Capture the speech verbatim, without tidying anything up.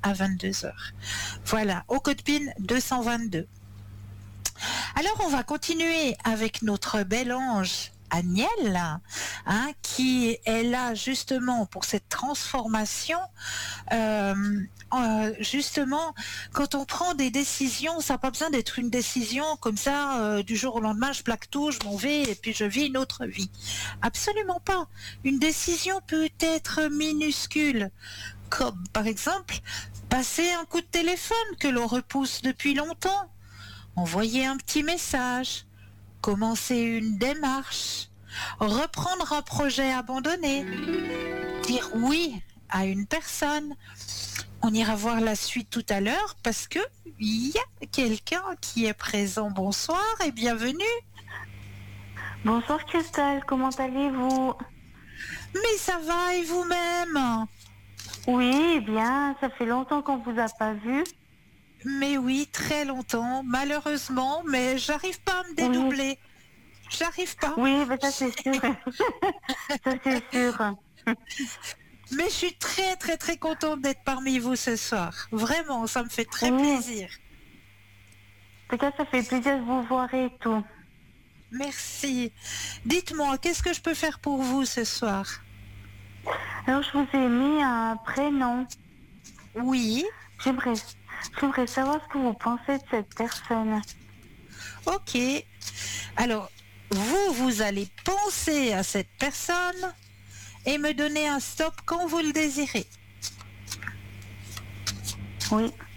à vingt-deux heures. Voilà, au code PIN deux cent vingt-deux. Alors on va continuer avec notre bel ange Agnelle, hein, qui est là justement pour cette transformation. Euh, euh, justement, quand on prend des décisions, ça n'a pas besoin d'être une décision comme ça, euh, du jour au lendemain, je plaque tout, je m'en vais et puis je vis une autre vie. Absolument pas. Une décision peut être minuscule, comme par exemple passer un coup de téléphone que l'on repousse depuis longtemps, envoyer un petit message, commencer une démarche, reprendre un projet abandonné, dire oui à une personne. On ira voir la suite tout à l'heure parce que il y a quelqu'un qui est présent. Bonsoir et bienvenue. Bonsoir Christelle, comment allez-vous? Mais ça va et vous-même? Oui, bien, ça fait longtemps qu'on vous a pas vu. Mais oui, très longtemps, malheureusement, mais j'arrive pas à me Oui, dédoubler. J'arrive pas. oui, mais ça c'est sûr. Ça c'est sûr. Mais je suis très très très contente d'être parmi vous ce soir. Vraiment, ça me fait très Oui, en plaisir. tout cas, ça fait plaisir de vous voir et tout. Merci. Dites-moi, qu'est-ce que je peux faire pour vous ce soir? Alors, je vous ai mis un prénom. Oui, J'aimerais, j'aimerais savoir ce que vous pensez de cette personne. ok. Alors, vous, vous allez penser à cette personne et me donner un stop quand vous le désirez. Oui.